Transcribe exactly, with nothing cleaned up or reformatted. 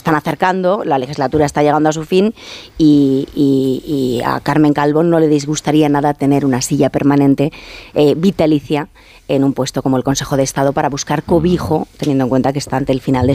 están acercando, la legislatura está llegando a su fin y, y, y a Carmen Calvo no le disgustaría nada tener una silla permanente eh, vitalicia en un puesto como el Consejo de Estado para buscar cobijo, teniendo en cuenta que está ante el final de